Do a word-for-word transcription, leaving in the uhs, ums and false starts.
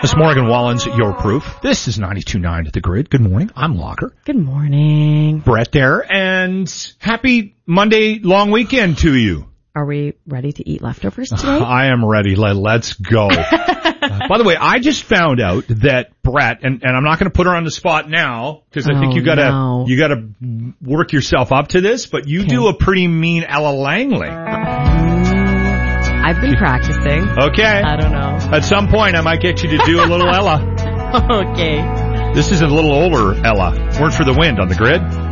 Miss Morgan Wallens, your proof. This is ninety-two point nine at the Grid. Good morning. I'm Locker. Good morning. Brett there, and happy Monday long weekend to you. Are we ready to eat leftovers today? I am ready. Let, let's go. uh, by the way, I just found out that Brett, and, and I'm not going to put her on the spot now, because I oh, think you gotta, no. you gotta work yourself up to this, but you okay. do a pretty mean Ella Langley. I've been practicing. Okay. I don't know. At some point, I might get you to do a little Ella. Okay. This is a little older Ella. Word for the Wind on the Grid.